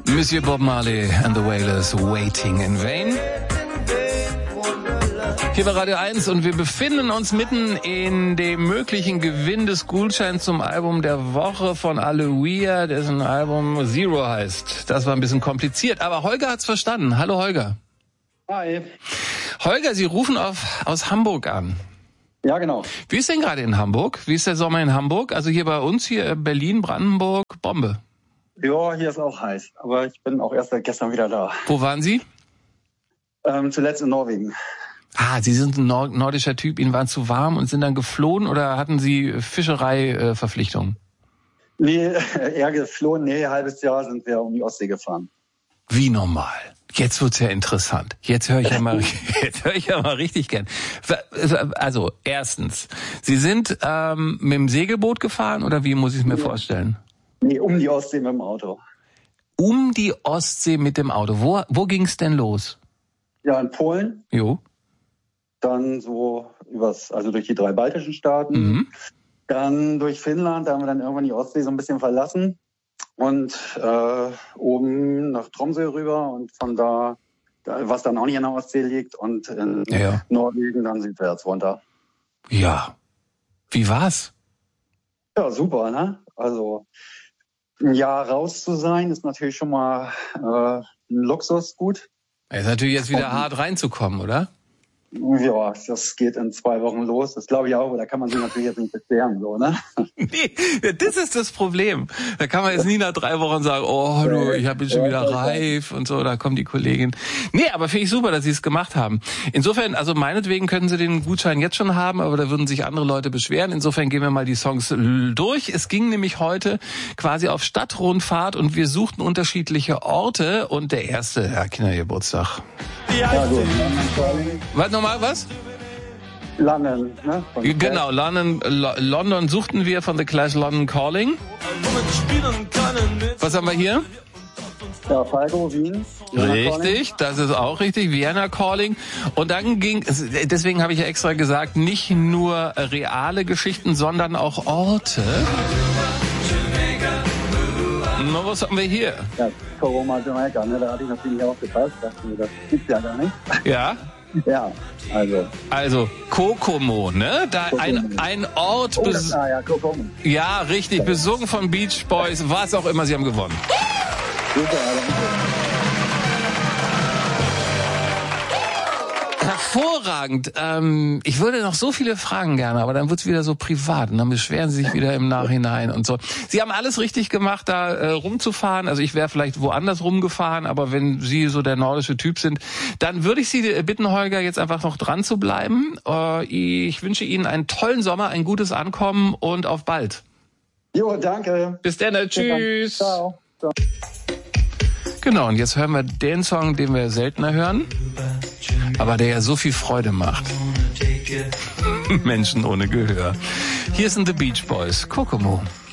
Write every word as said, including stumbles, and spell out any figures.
Monsieur Bob Marley and the Wailers, Waiting in Vain. Hier bei Radio eins und wir befinden uns mitten in dem möglichen Gewinn des Gutscheins zum Album der Woche von Aloia, dessen Album Zero heißt. Das war ein bisschen kompliziert, aber Holger hat's verstanden. Hallo Holger. Hi. Holger, Sie rufen auf, aus Hamburg an. Ja, genau. Wie ist denn gerade in Hamburg? Wie ist der Sommer in Hamburg? Also hier bei uns, hier Berlin, Brandenburg, Bombe. Ja, hier ist auch heiß, aber ich bin auch erst seit gestern wieder da. Wo waren Sie? Ähm, zuletzt in Norwegen. Ah, Sie sind ein Nord- nordischer Typ, Ihnen war zu warm und sind dann geflohen oder hatten Sie Fischereiverpflichtungen? Äh, nee, eher geflohen. Nee, ein halbes Jahr sind wir um die Ostsee gefahren. Wie normal. Jetzt wird's ja interessant. Jetzt höre ich ja mal, jetzt höre ich ja mal richtig gern. Also, erstens, Sie sind ähm, mit dem Segelboot gefahren oder wie muss ich es mir ja. vorstellen? Nee, um die Ostsee mit dem Auto. Um die Ostsee mit dem Auto. Wo, wo ging's denn los? Ja, in Polen. Jo. Dann so übers, also durch die drei baltischen Staaten. Mhm. Dann durch Finnland, da haben wir dann irgendwann die Ostsee so ein bisschen verlassen. Und äh, oben nach Tromsø rüber und von da, da, was dann auch nicht in der Ostsee liegt, und in ja. Norwegen dann südwärts runter. Ja. Wie war's? Ja, super, ne? Also ein Jahr raus zu sein, ist natürlich schon mal äh, ein Luxusgut. Ist natürlich jetzt wieder und, hart reinzukommen, oder? Ja, das geht in zwei Wochen los. Das glaube ich auch, aber da kann man sich natürlich jetzt nicht beschweren, so, ne? Nee, das ist das Problem. Da kann man jetzt nie nach drei Wochen sagen, oh, du, ich bin schon wieder reif und so, da kommt die Kollegin. Nee, aber finde ich super, dass Sie es gemacht haben. Insofern, also meinetwegen könnten Sie den Gutschein jetzt schon haben, aber da würden sich andere Leute beschweren. Insofern gehen wir mal die Songs durch. Es ging nämlich heute quasi auf Stadtrundfahrt und wir suchten unterschiedliche Orte und der erste, ja, Kindergeburtstag. Ja, gut. Was nochmal, was? London, ne? Von genau, London, L- London suchten wir von The Clash, London Calling. Was haben wir hier? Ja, Falco, Wien. Richtig, das ist auch richtig, Vienna Calling. Und dann ging, deswegen habe ich ja extra gesagt, nicht nur reale Geschichten, sondern auch Orte. Na, was haben wir hier? Ja, Coroma, Jamaika, ne? Da hatte ich natürlich aufgepasst, dachte mir, das gibt's ja gar nicht. Ja? Ja, also. Also, Kokomo, ne? Da ein, ein Ort. Oh, das, ah, ja, Kokomo. Ja, richtig, besungen von Beach Boys, was auch immer, sie haben gewonnen. Super, Hervorragend. Ähm, ich würde noch so viele Fragen gerne, aber dann wird's wieder so privat und dann beschweren Sie sich wieder im Nachhinein und so. Sie haben alles richtig gemacht, da äh, rumzufahren. Also ich wäre vielleicht woanders rumgefahren, aber wenn Sie so der nordische Typ sind, dann würde ich Sie bitten, Holger, jetzt einfach noch dran zu bleiben. Äh, ich wünsche Ihnen einen tollen Sommer, ein gutes Ankommen und auf bald. Jo, danke. Bis dann, tschüss. Ciao. Ciao. Genau, und jetzt hören wir den Song, den wir seltener hören, aber der ja so viel Freude macht. Menschen ohne Gehör. Hier sind The Beach Boys, Kokomo.